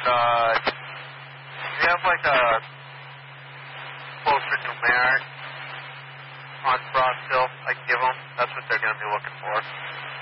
you have like a closer numeric on Frost Hill I can give them? That's what they're going to be looking for.